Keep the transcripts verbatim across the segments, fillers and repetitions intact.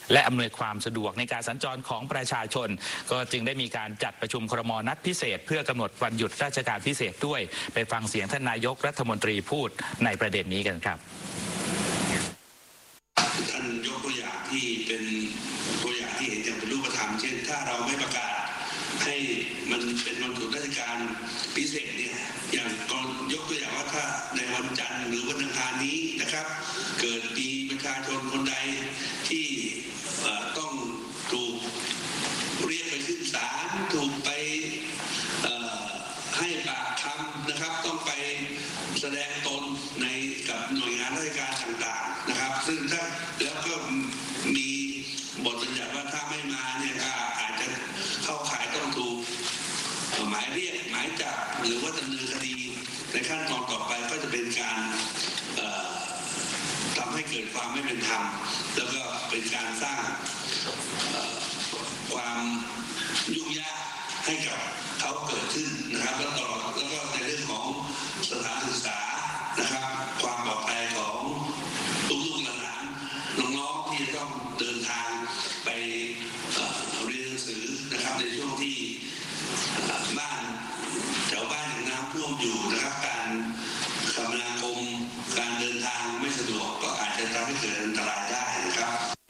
และอำนวยความสะดวกในการสัญจรของประชาชนก็จึงได้มีการจัดประชุมครม.นัดพิเศษเพื่อกำหนดวันหยุดราชการพิเศษด้วยไปฟังเสียงท่านนายกรัฐมนตรีพูดในประเด็นนี้กันครับท่านยกตัวอย่างที่เป็นตัวอย่างที่เห็นอย่างเป็นรูปธรรมเช่นถ้าเราไม่ประกาศให้มันเป็นวันหยุดราชการพิเศษเนี่ยอย่างก่อนยกตัวอย่างว่าถ้าในวันจันทร์หรือวันอังคารนี้นะครับเกิดมีประชาชนคนใดที่ต้องถูกเรียกไปขึ้นศาลถูกไปให้ปากคำนะครับต้องไปแสดงตนในกับหน่วยงานราชการต่างๆนะครับซึ่งถ้าแล้วก็มีบทบัญญัติว่าถ้าไม่มาเนี่ยอาจจะเข้าข่ายต้องถูกหมายเรียกหมายจับหรือว่าดำเนินคดีในขั้นตอนต่อไปก็จะเป็นการทำให้เกิดความไม่เป็นธรรมแล้วก็เป็นการสร้างความยุ่งยากให้กับเขาเกิดขึ้นนะครับแล้วต่อแล้วก็ในเรื่องของสถานศึกษานะครับความปลอดภัยของลูกๆหลานน้องๆที่ต้องเดินทางไปเรียนหนังสือนะครับในช่วงที่บ้านแถวบ้านอย่างน้ำท่วมอยู่นะครับการคมนาคมการเดินทางไม่สะดวกก็อาจจะทำให้เกิดอันตรายได้นะครับ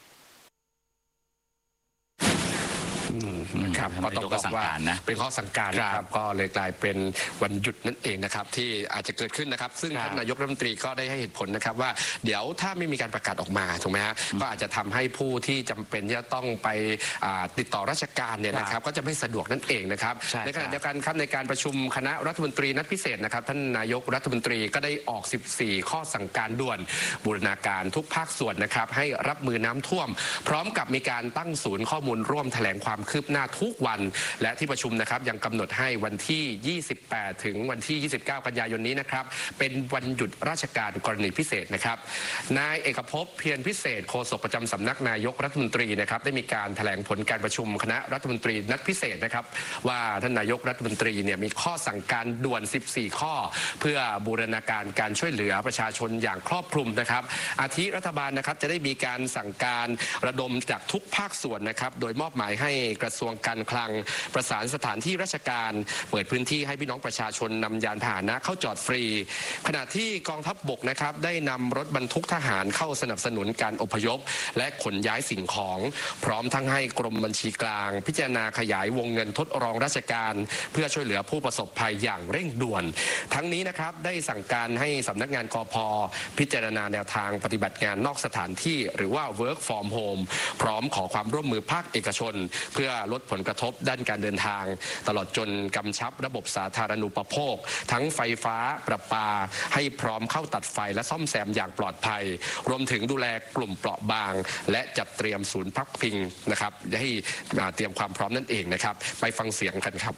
ครับก็ต้องบอกว่าเป็นข้อสั่งการนะครับก็เลยกลายเป็นวันหยุดนั่นเองนะครับที่อาจจะเกิดขึ้นนะครับซึ่งท่านนายกรัฐมนตรีก็ได้ให้เหตุผลนะครับว่าเดี๋ยวถ้าไม่มีการประกาศออกมาถูกไหมฮะก็อาจจะทำให้ผู้ที่จำเป็นที่จะต้องไปติดต่อราชการเนี่ยนะครับก็จะไม่สะดวกนั่นเองนะครับในขณะเดียวกันครับในการประชุมคณะรัฐมนตรีนัดพิเศษนะครับท่านนายกรัฐมนตรีก็ได้ออกสิบสี่ข้อสั่งการด่วนบูรณาการทุกภาคส่วนนะครับให้รับมือน้ำท่วมพร้อมกับมีการตั้งศูนย์ข้อมูลร่วมแถลงความคืบหน้าทุกวันและที่ประชุมนะครับยังกำหนดให้วันที่ยี่สิบแปดถึงวันที่ยี่สิบเก้ากันยายนนี้นะครับเป็นวันหยุดราชการกรณีพิเศษนะครับนายเอกภพเพียรพิเศษโฆษกประจำสำนักนายกรัฐมนตรีนะครับได้มีการแถลงผลการประชุมคณะรัฐมนตรีนัดพิเศษนะครับว่าท่านนายกรัฐมนตรีเนี่ยมีข้อสั่งการด่วนสิบสี่ข้อเพื่อบูรณาการการช่วยเหลือประชาชนอย่างครอบคลุมนะครับอาทิรัฐบาลนะครับจะได้มีการสั่งการระดมจากทุกภาคส่วนนะครับโดยมอบหมายให้กระทรวงการคลังประสานสถานที่ราชการเปิดพื้นที่ให้พี่น้องประชาชนนำยานพาหนะเข้าจอดฟรีขณะที่กองทัพบกนะครับได้นำรถบรรทุกทหารเข้าสนับสนุนการอพยพและขนย้ายสิ่งของพร้อมทั้งให้กรมบัญชีกลางพิจารณาขยายวงเงินทดรองราชการเพื่อช่วยเหลือผู้ประสบภัยอย่างเร่งด่วนทั้งนี้นะครับได้สั่งการให้สำนักงานกพ.พิจารณาแนวทางปฏิบัติงานนอกสถานที่หรือว่า work from home พร้อมขอความร่วมมือภาคเอกชนเพื่อลดผลกระทบด้านการเดินทางตลอดจนกำชับระบบสาธารณูปโภคทั้งไฟฟ้าประปาให้พร้อมเข้าตัดไฟและซ่อมแซมอย่างปลอดภัยรวมถึงดูแลกลุ่มเปราะบางและจัดเตรียมศูนย์พักพิงนะครับให้เตรียมความพร้อมนั่นเองนะครับไปฟังเสียงกันครับ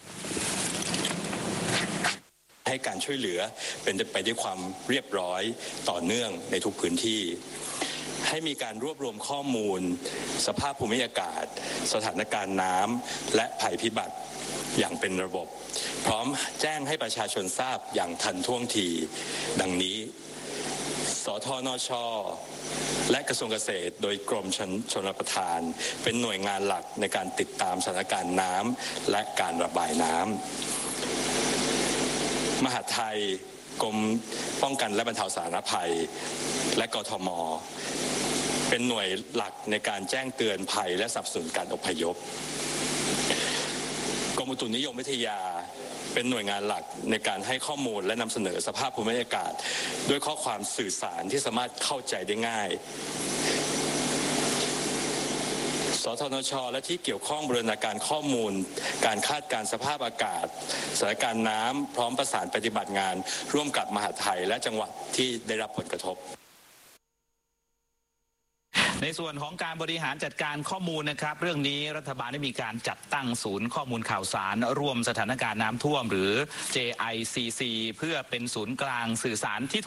ให้การช่วยเหลือเป็นไปด้วยความเรียบร้อยต่อเนื่องในทุกพื้นที่ให้มีการรวบรวมข้อมูลสภาพภูมิอากาศสถานการณ์น้ำและภัยพิบัติอย่างเป็นระบบพร้อมแจ้งให้ประชาชนทราบอย่างทันท่วงทีดังนี้สทนช.และกระทรวงเกษตรโดยกรมชลประทานเป็นหน่วยงานหลักในการติดตามสถานการณ์น้ำและการระบายน้ำมหาดไทยกรมป้องกันและบรรเทาสาธารณภัยและกทม.เป็นหน่วยหลักในการแจ้งเตือนภัยและสนับสนุนการอพยพกรมอุตุนิยมวิทยาเป็นหน่วยงานหลักในการให้ข้อมูลและนำเสนอสภาพภูมิอากาศด้วยข้อความสื่อสารที่สามารถเข้าใจได้ง่ายสทนช.และที่เกี่ยวข้องบูรณาการข้อมูลการคาดการณ์สภาพอากาศสถานการณ์น้ำพร้อมประสานปฏิบัติงานร่วมกับมหาดไทยและจังหวัดที่ได้รับผลกระทบในส่วนของการบริหารจัดการข้อมูลนะครับเรื่องนี้รัฐบาลได้มีการจัดตั้งศูนย์ข้อมูลข่าวสารร่วมสถานการณ์น้ำท่วมหรือ เจ ไอ ซี ซี เพื่อเป็นศูนย์กลางสื่อสารที่